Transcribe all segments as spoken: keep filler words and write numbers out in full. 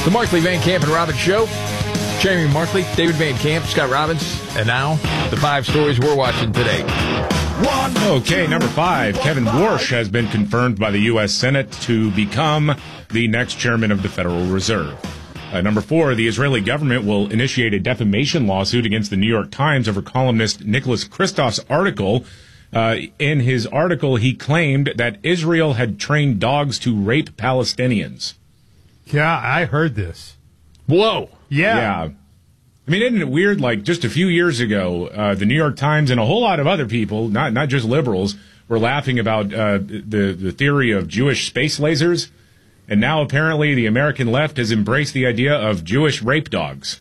The Markley, Van Camp, and Robbins Show. Jamie Markley, David Van Camp, Scott Robbins. And now, the five stories we're watching today. One. Okay, number five. Kevin Warsh has been confirmed by the U S Senate to become the next chairman of the Federal Reserve. Uh, number four, the Israeli government will initiate a defamation lawsuit against the New York Times over columnist Nicholas Kristof's article. Uh, in his article, he claimed that Israel had trained dogs to rape Palestinians. Yeah, I heard this. Whoa. Yeah. Yeah. I mean, isn't it weird? Like, just a few years ago, uh, the New York Times and a whole lot of other people, not not just liberals, were laughing about uh, the, the theory of Jewish space lasers. And now, apparently, the American left has embraced the idea of Jewish rape dogs.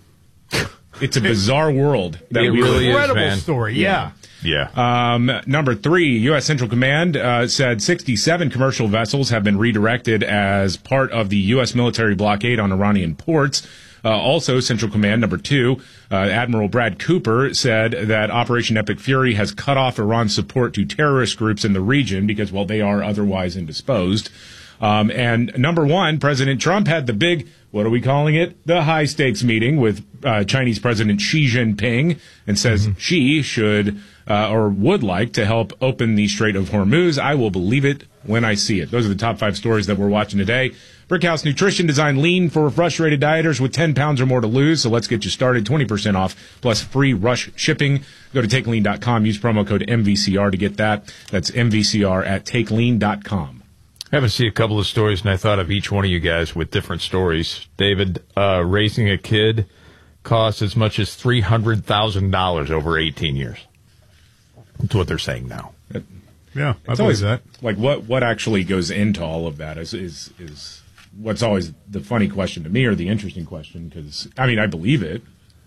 It's a bizarre world. That It we really live in. is, Incredible man. story, yeah. Yeah. Um, number three, U S. Central Command uh, said sixty-seven commercial vessels have been redirected as part of the U S military blockade on Iranian ports. Uh, also, Central Command, number two, uh, Admiral Brad Cooper said that Operation Epic Fury has cut off Iran's support to terrorist groups in the region because, well, they are otherwise indisposed. Um, and number one, President Trump had the big, what are we calling it? The high stakes meeting with uh, Chinese President Xi Jinping, and says mm-hmm. Xi should uh, or would like to help open the Strait of Hormuz. I will believe it when I see it. Those are the top five stories that we're watching today. Brickhouse Nutrition designed lean for frustrated dieters with ten pounds or more to lose. So let's get you started. twenty percent off plus free rush shipping. Go to take lean dot com. Use promo code M V C R to get that. That's M V C R at take lean dot com. I haven't seen a couple of stories, and I thought of each one of you guys with different stories. David, uh, raising a kid costs as much as three hundred thousand dollars over eighteen years. That's what they're saying now. Yeah, I it's always that. Like, what, what actually goes into all of that is, is, is what's always the funny question to me, or the interesting question, because, I mean, I believe it.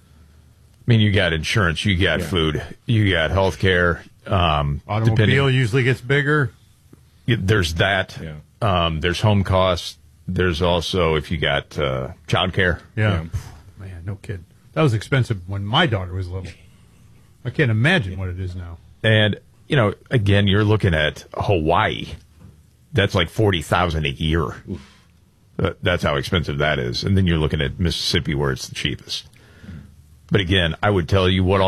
I mean, you got insurance, you got yeah. food, you got health care. Um, Automobile depending, usually gets bigger. There's that. Yeah. Um, there's home costs. There's also, if you got uh, child care. Yeah. yeah. Man, no kidding. That was expensive when my daughter was little. I can't imagine what it is now. And, you know, again, you're looking at Hawaii. That's like forty thousand dollars a year. Uh, that's how expensive that is. And then you're looking at Mississippi, where it's the cheapest. But again, I would tell you what